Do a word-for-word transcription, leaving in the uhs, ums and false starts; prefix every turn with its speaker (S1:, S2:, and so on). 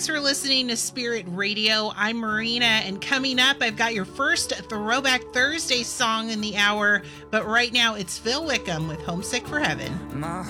S1: Thanks for listening to Spirit Radio. I'm Marina, and coming up, I've got your first Throwback Thursday song in the hour, but right now it's Phil Wickham with Homesick for Heaven.
S2: My